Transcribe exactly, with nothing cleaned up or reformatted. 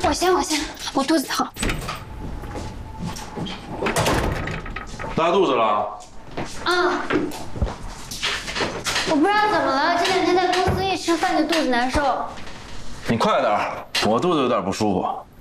我先，我先，我肚子疼。 拉肚子了？ 啊！我不知道怎么了，这两天在公司一吃饭就肚子难受。 你快点，我肚子有点不舒服。